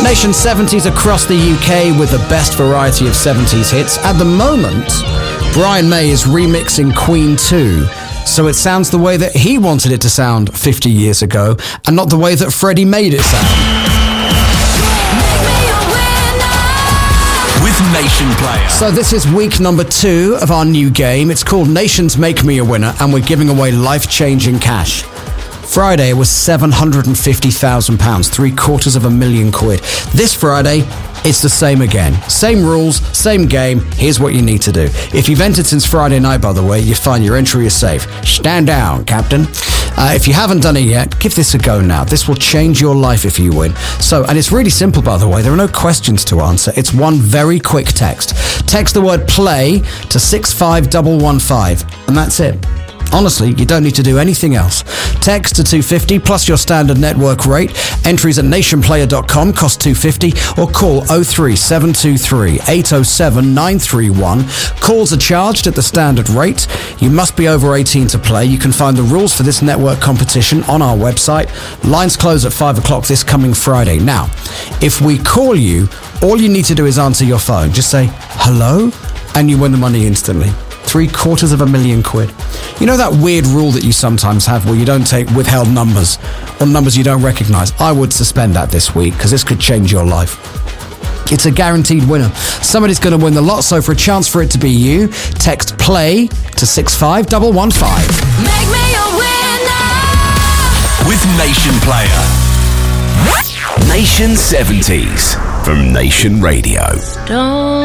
Nation 70s across the UK with the best variety of 70s hits. At the moment, Brian May is remixing Queen 2, so it sounds the way that he wanted it to sound 50 years ago, and not the way that Freddie made it sound. With Nation Player. So this is week number 2 of our new game. It's called Nation's Make Me a Winner, and we're giving away life-changing cash. Friday was £750,000, £750,000. This Friday, it's the same again. Same rules, same game. Here's what you need to do. If you've entered since Friday night, by the way, you find your entry is safe. Stand down, Captain. If you haven't done it yet, give this a go now. This will change your life if you win. So, and it's really simple, by the way. There are no questions to answer. It's one very quick text. Text the word play to 65115, and that's it. Honestly, you don't need to do anything else. Text to 250 plus your standard network rate. Entries at nationplayer.com cost $2.50 or call 03723 807 931. Calls are charged at the standard rate. You must be over 18 to play. You can find the rules for this network competition on our website. Lines close at 5 o'clock this coming Friday. Now, if we call you, all you need to do is answer your phone. Just say, hello, and you win the money instantly. £750,000. You know that weird rule that you sometimes have where you don't take withheld numbers or numbers you don't recognise? I would suspend that this week because this could change your life. It's a guaranteed winner. Somebody's going to win the lot, so for a chance for it to be you, text play to 65115. Make me a winner with Nation Player. Nation 70s from Nation Radio. Don't